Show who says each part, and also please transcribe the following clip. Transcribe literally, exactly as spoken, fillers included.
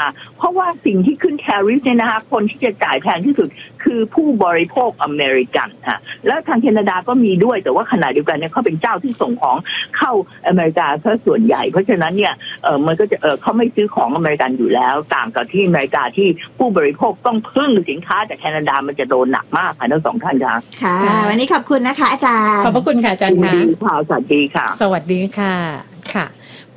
Speaker 1: เพราะว่าสิ่งที่ขึ้นแทริฟเนี่ยนะคะคนที่จะจ่ายแพงที่สุดคือผู้บริโภคอเมริกันค่ะแล้วทางแคนาดาก็มีด้วยแต่ว่าขณะเดียวกันเนี่ยเขาเป็นเจ้าที่ส่งของเข้าอเมริกาซะส่วนใหญ่เพราะฉะนั้นเนี่ยเออมันก็จะเออเขาไม่ซื้อของอเมริกันอยู่แล้วต่างกับที่อเมริกาที่ผู้บริโภคต้องพึ่งสินค้าจากแคนาดามันจะโดนหนักมากค่ะทั้งสองท่านค่ะ
Speaker 2: ค่ะวันนี้ขอบคุณนะคะอาจารย์
Speaker 3: ขอบพระคุณค่ะอาจารย์ค่ะ
Speaker 1: สวัสดีค่ะ
Speaker 3: สวัสดีค่ะค่ะ